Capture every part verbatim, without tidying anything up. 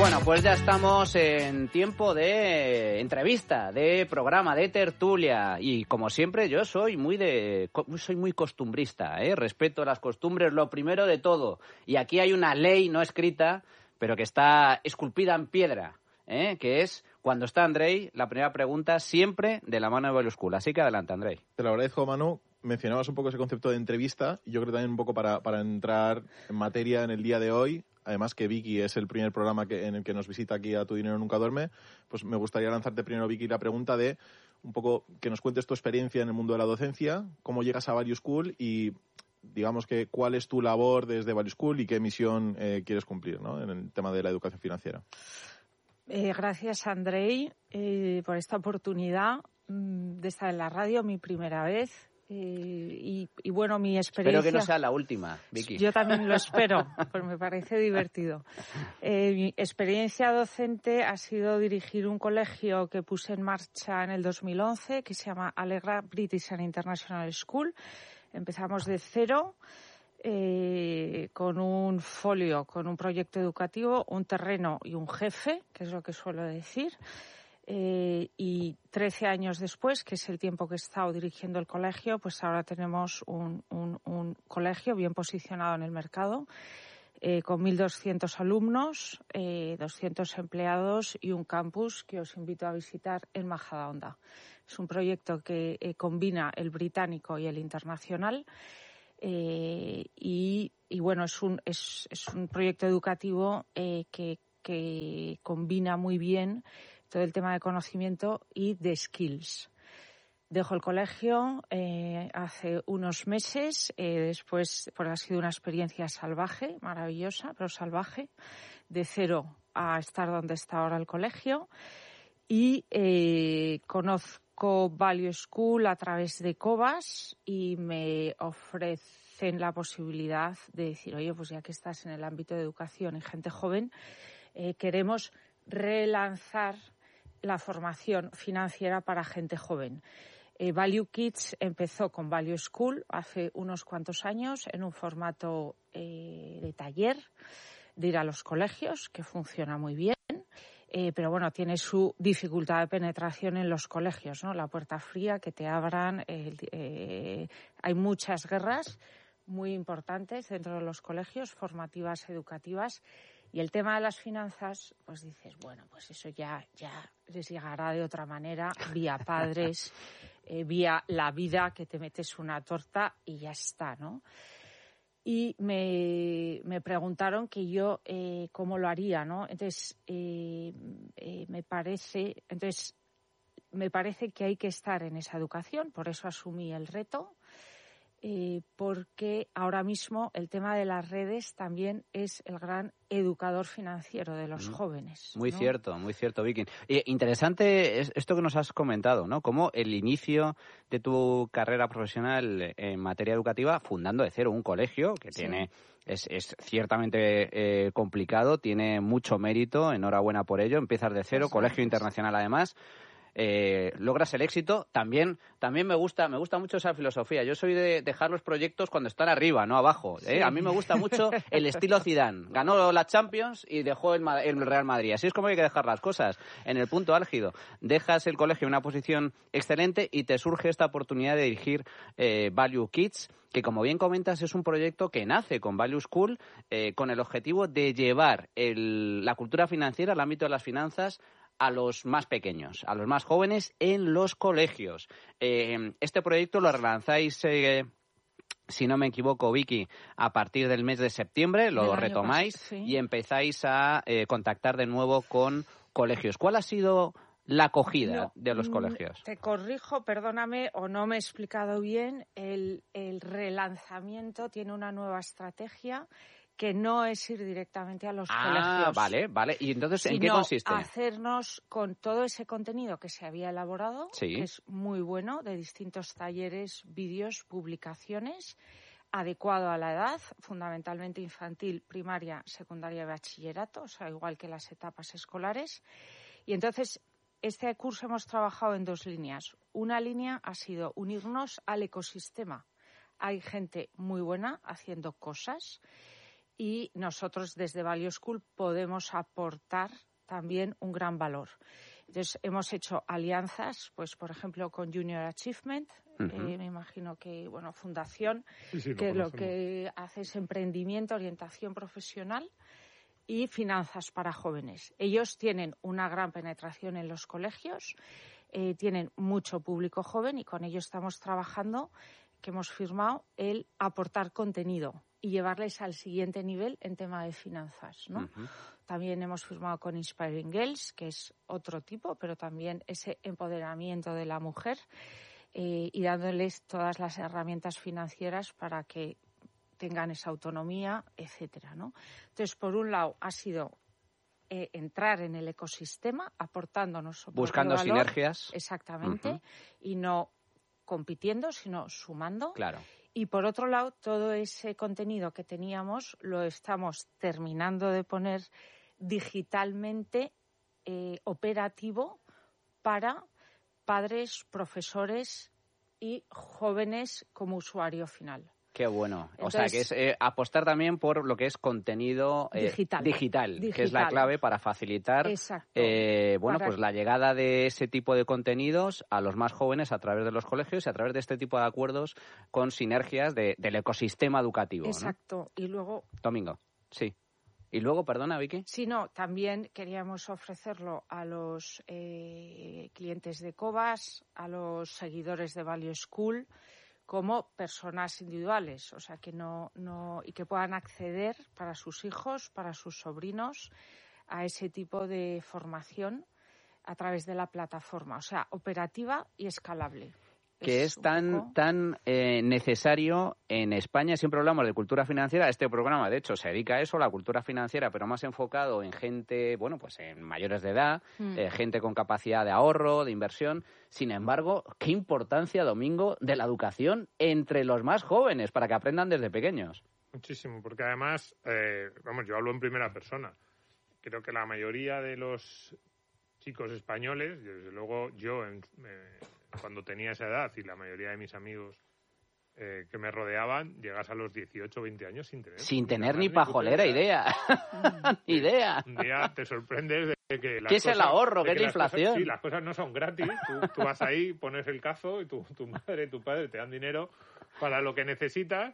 Bueno, pues ya estamos en tiempo de entrevista, de programa, de tertulia. Y como siempre, yo soy muy de soy muy costumbrista, ¿eh? Respeto las costumbres, lo primero de todo. Y aquí hay una ley no escrita, pero que está esculpida en piedra, ¿eh? Que es, cuando está Andrei, la primera pregunta siempre de la mano de Value School. Así que adelante, Andrei. Te lo agradezco, Manu. Mencionabas un poco ese concepto de entrevista y yo creo también un poco para, para entrar en materia en el día de hoy. Además que Vicky es el primer programa que, en el que nos visita aquí a Tu Dinero Nunca Duerme, pues me gustaría lanzarte primero, Vicky, la pregunta de un poco que nos cuentes tu experiencia en el mundo de la docencia, cómo llegas a Value School y, digamos, que cuál es tu labor desde Value School y qué misión eh, quieres cumplir, ¿no?, en el tema de la educación financiera. Eh, gracias, Andrei, eh, por esta oportunidad mmm, de estar en la radio, mi primera vez. Eh, y, y bueno, mi experiencia... Espero que no sea la última, Vicky. Yo también lo espero, pues me parece divertido. Eh, mi experiencia docente ha sido dirigir un colegio que puse en marcha en el dos mil once, que se llama Allegra British and International School. Empezamos de cero, eh, con un folio, con un proyecto educativo, un terreno y un jefe, que es lo que suelo decir. Eh, y trece años después, que es el tiempo que he estado dirigiendo el colegio, pues ahora tenemos un, un, un colegio bien posicionado en el mercado, eh, con mil doscientos alumnos, eh, doscientos empleados y un campus que os invito a visitar en Majadahonda. Es un proyecto que eh, combina el británico y el internacional. Eh, y, y bueno, es un, es, es un proyecto educativo eh, que, que combina muy bien todo el tema de conocimiento y de skills. Dejo el colegio eh, hace unos meses, eh, después, pues ha sido una experiencia salvaje, maravillosa, pero salvaje, de cero a estar donde está ahora el colegio. Y eh, conozco Value School a través de Cobas y me ofrecen la posibilidad de decir, oye, pues ya que estás en el ámbito de educación y gente joven, eh, queremos relanzar la formación financiera para gente joven. Eh, Value Kids empezó con Value School hace unos cuantos años en un formato eh, de taller, de ir a los colegios, que funciona muy bien, eh, pero bueno, tiene su dificultad de penetración en los colegios, ¿no? La puerta fría, que te abran. Eh, eh, hay muchas guerras muy importantes dentro de los colegios, formativas, educativas. Y el tema de las finanzas, pues dices, bueno, pues eso ya, ya les llegará de otra manera, vía padres, eh, vía la vida, que te metes una torta y ya está, ¿no? Y me, me preguntaron que yo eh, cómo lo haría, ¿no? Entonces, eh, eh, me parece, entonces, me parece que hay que estar en esa educación, por eso asumí el reto. Eh, porque ahora mismo el tema de las redes también es el gran educador financiero de los mm. jóvenes. Muy ¿no? cierto, muy cierto, Vicky. Eh, interesante es esto que nos has comentado, ¿no? Cómo el inicio de tu carrera profesional en materia educativa, fundando de cero un colegio que sí. tiene es, es ciertamente eh, complicado, tiene mucho mérito, enhorabuena por ello. Empiezas de cero, pues colegio sí. internacional además. Eh, logras el éxito. También también me gusta me gusta mucho esa filosofía. Yo soy de dejar los proyectos cuando están arriba, no abajo, ¿eh? Sí. A mí me gusta mucho el estilo Zidane. Ganó la Champions y dejó el, el Real Madrid. Así es como hay que dejar las cosas, en el punto álgido. Dejas el colegio en una posición excelente y te surge esta oportunidad de dirigir eh, Value Kids, que como bien comentas es un proyecto que nace con Value School eh, con el objetivo de llevar el, la cultura financiera al ámbito de las finanzas a los más pequeños, a los más jóvenes en los colegios. Eh, este proyecto lo relanzáis, eh, si no me equivoco, Vicky, a partir del mes de septiembre, lo retomáis sí. y empezáis a eh, contactar de nuevo con colegios. ¿Cuál ha sido la acogida no, de los colegios? Te corrijo, perdóname, o no me he explicado bien. El, el relanzamiento tiene una nueva estrategia que no es ir directamente a los ah, colegios. Ah, vale, vale. ¿Y entonces en qué consiste? Hacernos con todo ese contenido que se había elaborado, sí. que es muy bueno, de distintos talleres, vídeos, publicaciones, adecuado a la edad, fundamentalmente infantil, primaria, secundaria y bachillerato, o sea, igual que las etapas escolares. Y entonces, este curso hemos trabajado en dos líneas. Una línea ha sido unirnos al ecosistema. Hay gente muy buena haciendo cosas. y nosotros desde Value School podemos aportar también un gran valor. Entonces, hemos hecho alianzas, pues por ejemplo, con Junior Achievement, uh-huh. eh, me imagino que, bueno, fundación, sí, sí, que lo que hace es emprendimiento, orientación profesional y finanzas para jóvenes. Ellos tienen una gran penetración en los colegios, eh, tienen mucho público joven y con ellos estamos trabajando, que hemos firmado, el aportar contenido y llevarles al siguiente nivel en tema de finanzas, ¿no? Uh-huh. También hemos firmado con Inspiring Girls, que es otro tipo, pero también ese empoderamiento de la mujer eh, y dándoles todas las herramientas financieras para que tengan esa autonomía, etcétera, ¿no? Entonces, por un lado, ha sido eh, entrar en el ecosistema, aportándonos buscando valor, sinergias. Exactamente, uh-huh. y no compitiendo, sino sumando. Claro. Y por otro lado, todo ese contenido que teníamos lo estamos terminando de poner digitalmente eh, operativo para padres, profesores y jóvenes como usuario final. Qué bueno. Entonces, o sea, que es eh, apostar también por lo que es contenido eh, digital, digital, digital, que es la clave para facilitar eh, bueno, para... pues la llegada de ese tipo de contenidos a los más jóvenes a través de los colegios y a través de este tipo de acuerdos con sinergias de, del ecosistema educativo. Exacto. ¿no? Y luego... Domingo, sí. Y luego, perdona, Vicky. Sí, no, también queríamos ofrecerlo a los eh, clientes de Cobas, a los seguidores de Value School, como personas individuales, o sea, que no, no y que puedan acceder para sus hijos, para sus sobrinos, a ese tipo de formación a través de la plataforma, o sea, operativa y escalable. Que es, es tan poco... tan eh, necesario en España. Siempre hablamos de cultura financiera. Este programa, de hecho, se dedica a eso, la cultura financiera, pero más enfocado en gente, bueno, pues en mayores de edad, mm. eh, gente con capacidad de ahorro, de inversión. Sin embargo, qué importancia, Domingo, de la educación entre los más jóvenes para que aprendan desde pequeños. Muchísimo, porque además, eh, vamos, yo hablo en primera persona. Creo que la mayoría de los chicos españoles, y desde luego yo en, eh, cuando tenía esa edad y la mayoría de mis amigos eh, que me rodeaban, llegas a los dieciocho o veinte años sin tener... Sin tener ni pajolera idea. Ni idea. Un día te sorprendes de que... Las ¿Qué es cosas, el ahorro? ¿Qué es la inflación? Cosas, sí, las cosas no son gratis. Tú, tú vas ahí, pones el cazo y tu, tu madre, tu padre te dan dinero para lo que necesitas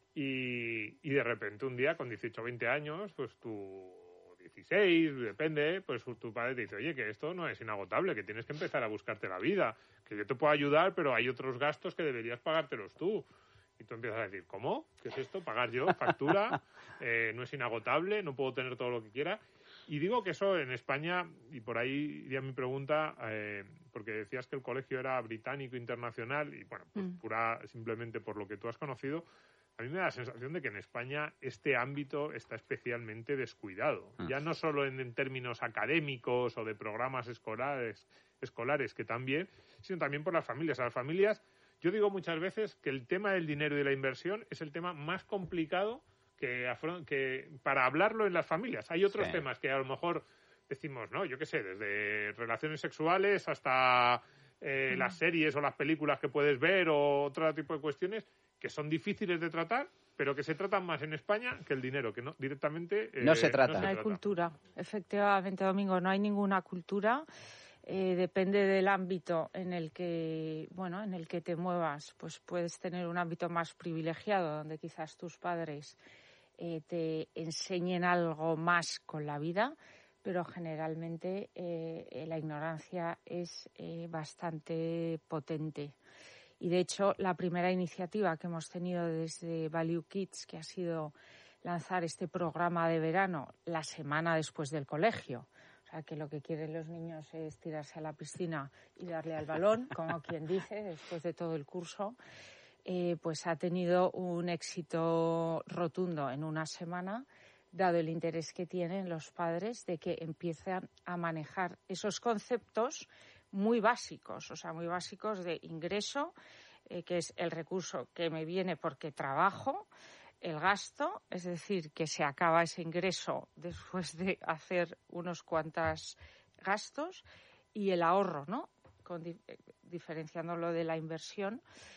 y, y de repente un día con dieciocho o veinte años, pues tú... dieciséis, depende, pues tu padre te dice, oye, que esto no es inagotable, que tienes que empezar a buscarte la vida, que yo te puedo ayudar, pero hay otros gastos que deberías pagártelos tú. Y tú empiezas a decir, ¿cómo? ¿Qué es esto? ¿Pagar yo? ¿Factura? Eh, ¿No es inagotable? ¿No puedo tener todo lo que quiera? Y digo que eso en España, y por ahí iría mi pregunta, eh, porque decías que el colegio era británico, internacional, y bueno, pues mm. pura, simplemente por lo que tú has conocido, a mí me da la sensación de que en España este ámbito está especialmente descuidado. Ya no solo en, en términos académicos o de programas escolares, escolares, que también, sino también por las familias. A las familias, yo digo muchas veces que el tema del dinero y de la inversión es el tema más complicado que, afron- que para hablarlo en las familias. Hay otros sí. temas que a lo mejor decimos, no, yo qué sé, desde relaciones sexuales hasta eh, mm. las series o las películas que puedes ver o otro tipo de cuestiones que son difíciles de tratar, pero que se tratan más en España que el dinero, que no directamente... Eh, no se trata. No, se hay trata. cultura. Efectivamente, Domingo, no hay ninguna cultura. Eh, depende del ámbito en el que, bueno, en el que te muevas. Pues puedes tener un ámbito más privilegiado, donde quizás tus padres eh, te enseñen algo más con la vida, pero generalmente eh, la ignorancia es eh, bastante potente. Y, de hecho, la primera iniciativa que hemos tenido desde Value Kids, que ha sido lanzar este programa de verano la semana después del colegio. O sea, que lo que quieren los niños es tirarse a la piscina y darle al balón, como quien dice, después de todo el curso. Eh, pues ha tenido un éxito rotundo en una semana, dado el interés que tienen los padres de que empiezan a manejar esos conceptos muy básicos, o sea, muy básicos de ingreso, eh, que es el recurso que me viene porque trabajo, el gasto, es decir, que se acaba ese ingreso después de hacer unos cuantos gastos, y el ahorro, ¿no? Con, diferenciándolo de la inversión,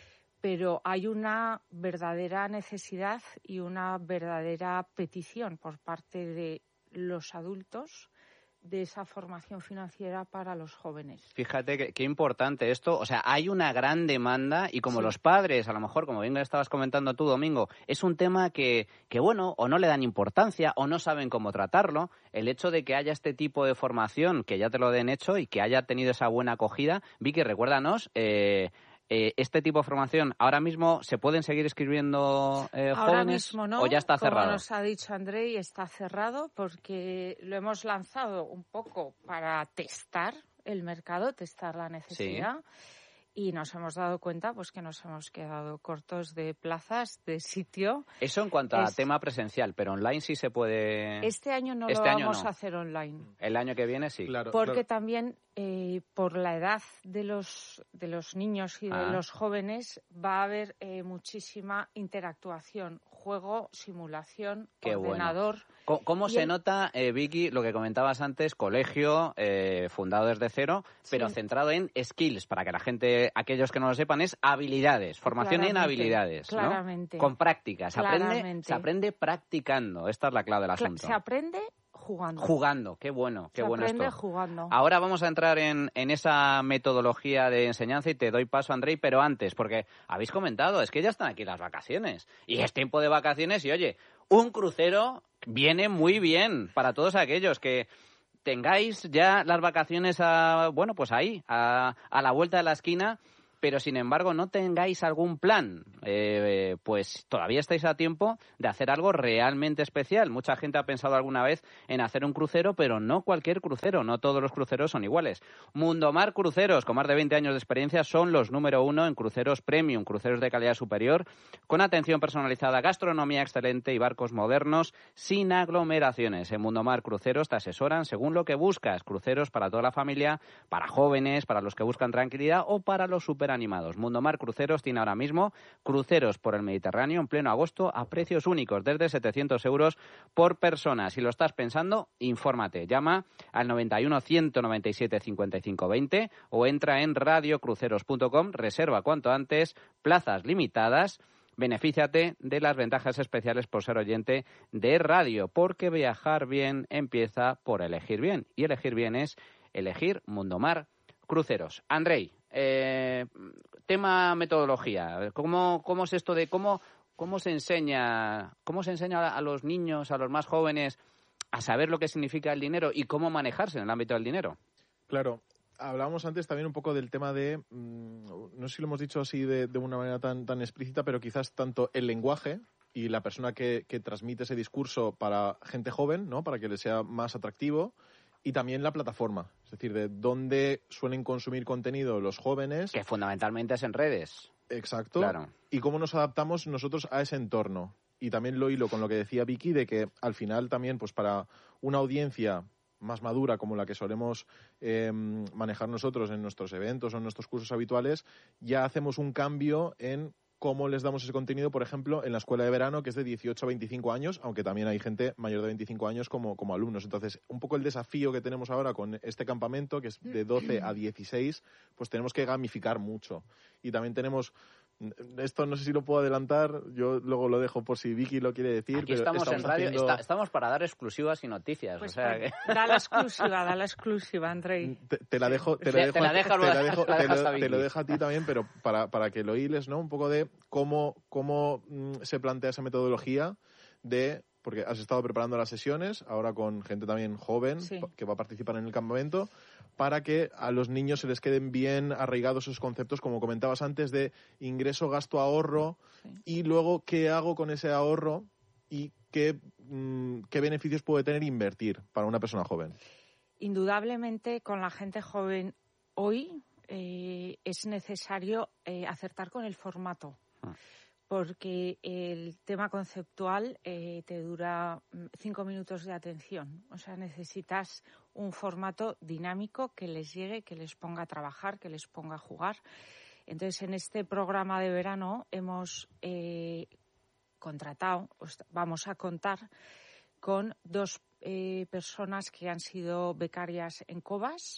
pero hay una verdadera necesidad y una verdadera petición por parte de los adultos de esa formación financiera para los jóvenes. Fíjate qué, qué importante esto. O sea, hay una gran demanda y como Sí. los padres, a lo mejor, como bien estabas comentando tú, Domingo, es un tema que, que, bueno, o no le dan importancia o no saben cómo tratarlo. El hecho de que haya este tipo de formación, que ya te lo den hecho y que haya tenido esa buena acogida. Vicky, recuérdanos... Eh, Eh, este tipo de formación, ¿ahora mismo se pueden seguir escribiendo eh, Ahora jóvenes mismo no, o ya está cerrado? como nos ha dicho Andrei, está cerrado porque lo hemos lanzado un poco para testar el mercado, testar la necesidad. Sí. Y nos hemos dado cuenta pues que nos hemos quedado cortos de plazas, de sitio. Eso en cuanto a es... tema presencial, pero online sí se puede... Este año no este lo año vamos no. a hacer online. El año que viene sí. Claro, Porque claro. también eh, por la edad de los, de los niños y de ah. los jóvenes va a haber eh, muchísima interactuación, juego, simulación, Qué ordenador... Bueno. ¿Cómo, cómo se el... nota, eh, Vicky, lo que comentabas antes, colegio eh, fundado desde cero, pero sí. centrado en skills, para que la gente, aquellos que no lo sepan, es habilidades, formación claramente, en habilidades, claramente, ¿no? Con práctica, se aprende, claramente. se aprende practicando, esta es la clave del asunto. Se aprende jugando. Jugando, qué bueno, qué se bueno aprende esto. jugando. Ahora vamos a entrar en, en esa metodología de enseñanza y te doy paso, Andrei, pero antes, porque habéis comentado, es que ya están aquí las vacaciones y es tiempo de vacaciones y, oye, un crucero viene muy bien para todos aquellos que tengáis ya las vacaciones a, bueno, pues ahí, a, a la vuelta de la esquina, pero sin embargo no tengáis algún plan, eh, pues todavía estáis a tiempo de hacer algo realmente especial. Mucha gente ha pensado alguna vez en hacer un crucero, pero no cualquier crucero, no todos los cruceros son iguales. Mundomar Cruceros, con más de veinte años de experiencia, son los número uno en cruceros premium, cruceros de calidad superior, con atención personalizada, gastronomía excelente y barcos modernos sin aglomeraciones. En Mundomar Cruceros te asesoran según lo que buscas, cruceros para toda la familia, para jóvenes, para los que buscan tranquilidad o para los super animados. Mundomar Cruceros tiene ahora mismo cruceros por el Mediterráneo en pleno agosto a precios únicos, desde setecientos euros por persona. Si lo estás pensando, infórmate. Llama al noventa y uno, ciento noventa y siete, cincuenta y cinco veinte o entra en radio cruceros punto com, reserva cuanto antes, plazas limitadas. Benefíciate de las ventajas especiales por ser oyente de radio, porque viajar bien empieza por elegir bien. Y elegir bien es elegir Mundomar Cruceros. Andrei, Eh, tema metodología. ¿Cómo, cómo es esto de cómo, cómo se enseña, cómo se enseña a los niños, a los más jóvenes, a saber lo que significa el dinero y cómo manejarse en el ámbito del dinero? Claro. Hablábamos antes también un poco del tema de, mmm, no sé si lo hemos dicho así de, de una manera tan, tan explícita, pero quizás tanto el lenguaje y la persona que, que transmite ese discurso para gente joven, ¿no? Para que les sea más atractivo. Y también la plataforma, es decir, de dónde suelen consumir contenido los jóvenes. Que fundamentalmente es en redes. Exacto. Claro. Y cómo nos adaptamos nosotros a ese entorno. Y también lo hilo con lo que decía Vicky, de que al final también, pues para una audiencia más madura como la que solemos eh, manejar nosotros en nuestros eventos o en nuestros cursos habituales, ya hacemos un cambio en cómo les damos ese contenido, por ejemplo, en la escuela de verano, que es de dieciocho a veinticinco años, aunque también hay gente mayor de veinticinco años como, como alumnos. Entonces, un poco el desafío que tenemos ahora con este campamento, que es de doce a dieciséis, pues tenemos que gamificar mucho. Y también tenemos... Esto no sé si lo puedo adelantar, yo luego lo dejo por si Vicky lo quiere decir. Aquí pero estamos, estamos en radio, haciendo... está, estamos para dar exclusivas y noticias. Pues o sea pues, que... da la exclusiva, da la exclusiva, Andrei. Te, te la dejo, te, Te- la dejo, te la a- dejo, te la la dejo, dejas te lo- a te Vicky. lo dejo a ti también, pero para, para que lo hiles, ¿no? Un poco de cómo, cómo mm, se plantea esa metodología de, porque has estado preparando las sesiones, ahora con gente también joven Sí. que va a participar en el campamento, para que a los niños se les queden bien arraigados esos conceptos, como comentabas antes, de ingreso, gasto, ahorro, Sí. y luego qué hago con ese ahorro y qué, mm, qué beneficios puede tener invertir para una persona joven. Indudablemente, con la gente joven hoy eh, es necesario eh, acertar con el formato, Ah. porque el tema conceptual eh, te dura mm, cinco minutos de atención. O sea, necesitas un formato dinámico que les llegue, que les ponga a trabajar, que les ponga a jugar. Entonces, en este programa de verano hemos eh, contratado, os- vamos a contar con dos eh, personas que han sido becarias en Cobas,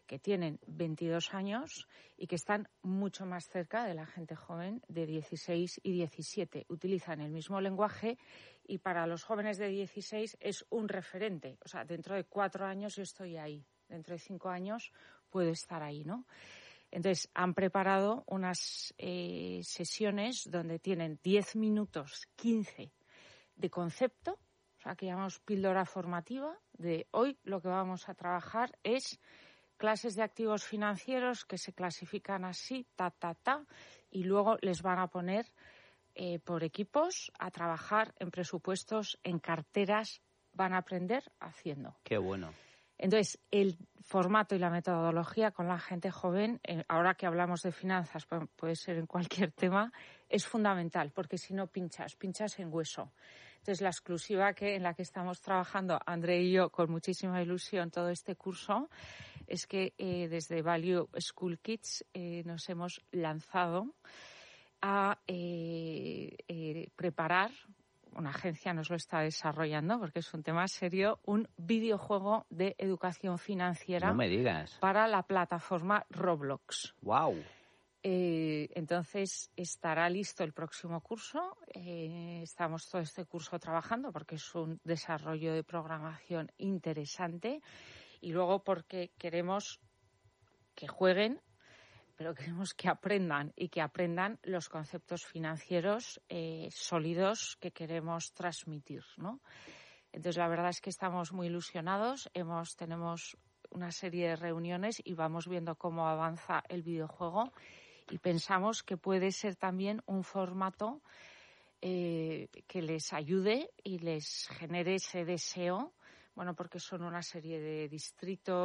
que tienen veintidós años y que están mucho más cerca de la gente joven de dieciséis y diecisiete. Utilizan el mismo lenguaje y para los jóvenes de dieciséis es un referente. O sea, dentro de cuatro años yo estoy ahí, dentro de cinco años puedo estar ahí, ¿no? Entonces, han preparado unas eh, sesiones donde tienen diez minutos, quince de concepto, o sea, que llamamos píldora formativa, de hoy lo que vamos a trabajar es clases de activos financieros que se clasifican así, ta, ta, ta, y luego les van a poner eh, por equipos a trabajar en presupuestos, en carteras, van a aprender haciendo. Qué bueno. Entonces, el formato y la metodología con la gente joven, eh, ahora que hablamos de finanzas, puede, puede ser en cualquier tema, es fundamental, porque si no pinchas, pinchas en hueso. Entonces, la exclusiva que en la que estamos trabajando, André y yo, con muchísima ilusión, todo este curso, es que eh, desde Value School Kids eh, nos hemos lanzado a eh, eh, preparar, una agencia nos lo está desarrollando porque es un tema serio, un videojuego de educación financiera. No me digas. Para la plataforma Roblox. ¡Wow! Eh, entonces estará listo el próximo curso. Eh, estamos todo este curso trabajando porque es un desarrollo de programación interesante y luego porque queremos que jueguen, pero queremos que aprendan y que aprendan los conceptos financieros eh, sólidos que queremos transmitir, ¿no? Entonces, la verdad es que estamos muy ilusionados. Hemos, tenemos una serie de reuniones y vamos viendo cómo avanza el videojuego y pensamos que puede ser también un formato eh, que les ayude y les genere ese deseo, bueno, porque son una serie de distritos